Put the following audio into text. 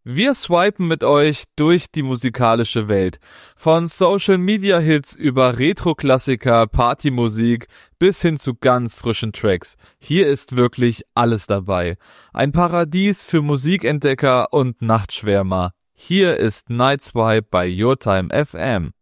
Wir swipen mit euch durch die musikalische Welt. Von Social-Media-Hits über Retro-Klassiker, Partymusik bis hin zu ganz frischen Tracks. Hier ist wirklich alles dabei. Ein Paradies für Musikentdecker und Nachtschwärmer. Hier ist Night Swipe bei Your Time FM.